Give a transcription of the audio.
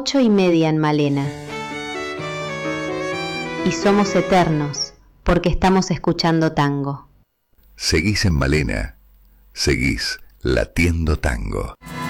8:30 en Malena. Y somos eternos porque estamos escuchando tango. Seguís en Malena, seguís latiendo tango.